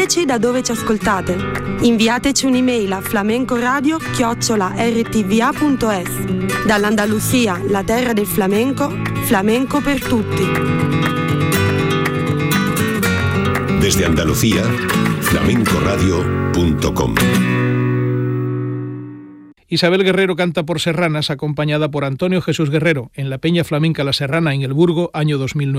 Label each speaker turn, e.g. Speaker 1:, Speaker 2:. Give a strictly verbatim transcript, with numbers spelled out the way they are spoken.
Speaker 1: Diteci da dove ci ascoltate. Inviateci un'email a flamencoradio chiocciola erre ti vi a punto es. Dall'Andalusia, la terra del flamenco, flamenco per tutti.
Speaker 2: Desde Andalucía, flamencoradio punto com.
Speaker 3: Isabel Guerrero canta por Serranas, acompañada por Antonio Jesús Guerrero, en la Peña Flamenca La Serrana, en El Burgo, año dos mil nueve.